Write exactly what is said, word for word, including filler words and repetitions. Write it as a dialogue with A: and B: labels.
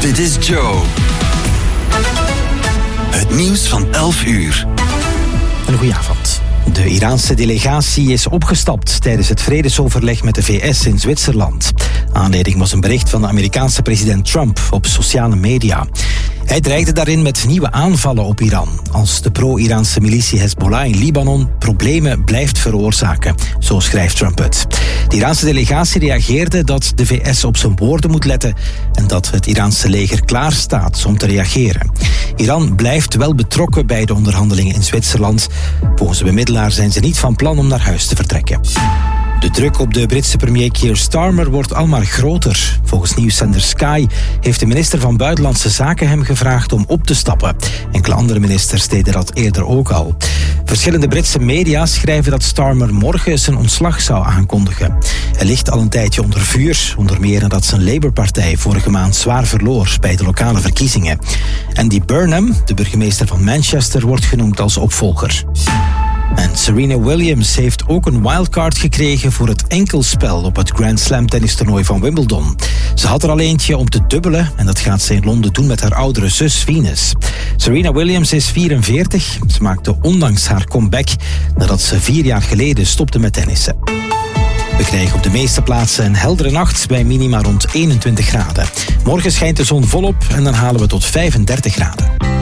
A: Dit is Joe. Het nieuws van elf uur.
B: Een goeie avond. De Iraanse delegatie is opgestapt tijdens het vredesoverleg met de V S in Zwitserland. Aanleiding was een bericht van de Amerikaanse president Trump op sociale media. Hij dreigde daarin met nieuwe aanvallen op Iran, als de pro-Iraanse militie Hezbollah in Libanon problemen blijft veroorzaken. Zo schrijft Trump het. De Iraanse delegatie reageerde dat de V S op zijn woorden moet letten en dat het Iraanse leger klaar staat om te reageren. Iran blijft wel betrokken bij de onderhandelingen in Zwitserland. Volgens de bemiddelaar zijn ze niet van plan om naar huis te vertrekken. De druk op de Britse premier Keir Starmer wordt almaar groter. Volgens nieuwszender Sky heeft de minister van Buitenlandse Zaken hem gevraagd om op te stappen. Enkele andere ministers deden dat eerder ook al. Verschillende Britse media schrijven dat Starmer morgen zijn ontslag zou aankondigen. Hij ligt al een tijdje onder vuur, onder meer nadat zijn Labour-partij vorige maand zwaar verloor bij de lokale verkiezingen. Andy Burnham, de burgemeester van Manchester, wordt genoemd als opvolger. En Serena Williams heeft ook een wildcard gekregen voor het enkelspel op het Grand Slam tennistoernooi van Wimbledon. Ze had er al eentje om te dubbelen en dat gaat ze in Londen doen met haar oudere zus Venus. Serena Williams is vierenveertig. Ze maakte onlangs haar comeback nadat ze vier jaar geleden stopte met tennissen. We krijgen op de meeste plaatsen een heldere nacht bij minima rond eenentwintig graden. Morgen schijnt de zon volop en dan halen we tot vijfendertig graden.